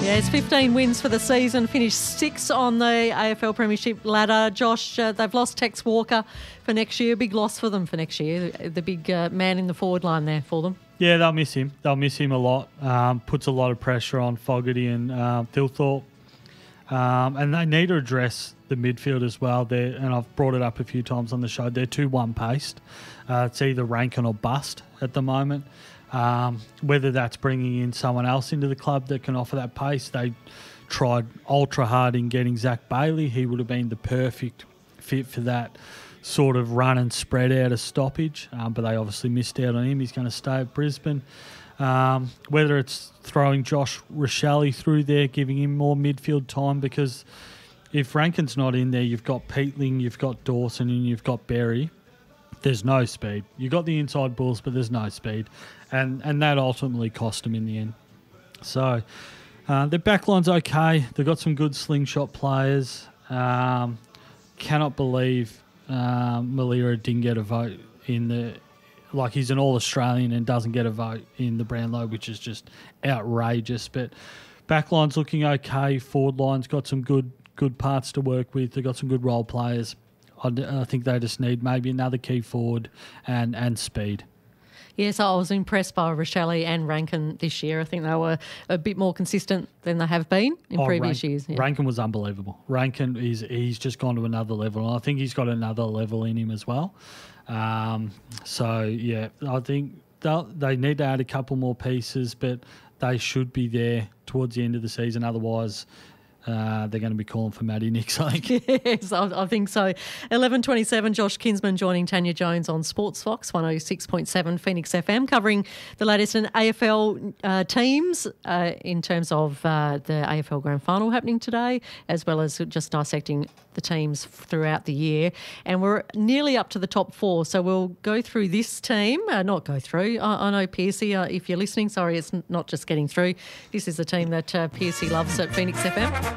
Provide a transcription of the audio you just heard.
Yeah, it's 15 wins for the season, finished 6th on the AFL Premiership ladder. Josh, they've lost Tex Walker for next year. Big loss for them for next year, the big man in the forward line there for them. Yeah, they'll miss him. They'll miss him a lot. Puts a lot of pressure on Fogarty and Thilthorpe. And they need to address the midfield as well. And I've brought it up a few times on the show. They're too one-paced. It's either Rankin or bust at the moment. Whether that's bringing in someone else into the club that can offer that pace. They tried ultra hard in getting Zach Bailey. He would have been the perfect fit for that sort of run and spread out of stoppage, but they obviously missed out on him. He's going to stay at Brisbane. Whether it's throwing Josh Rochelle through there, giving him more midfield time, because if Rankin's not in there, you've got Peatling, you've got Dawson, and you've got Berry. There's no speed. You've got the inside bulls, but there's no speed. And that ultimately cost them in the end. So their backline's okay. They've got some good slingshot players. Cannot believe Malira didn't get a vote in the... Like, he's an All-Australian and doesn't get a vote in the Brownlow, which is just outrageous. But backline's looking okay. Forward line's got some good parts to work with. They've got some good role players. I think they just need maybe another key forward and speed. Yes, I was impressed by Rochelle and Rankin this year. I think they were a bit more consistent than they have been in previous years. Yeah. Rankin was unbelievable. Rankin, he's just gone to another level. And I think he's got another level in him as well. So, yeah, I think they need to add a couple more pieces, but they should be there towards the end of the season. Otherwise, they're going to be calling for Matty Nicks, I think. Yes, I think so. 11:27, Josh Kinsman joining Tanya Jones on Sports Fox 106.7 Phoenix FM, covering the latest in AFL teams in terms of the AFL Grand Final happening today, as well as just dissecting the teams throughout the year. And we're nearly up to the top 4, so we'll go through this team. Not go through. I know Piercy, if you're listening, sorry, it's not just getting through. This is the team that Piercy loves at Phoenix FM.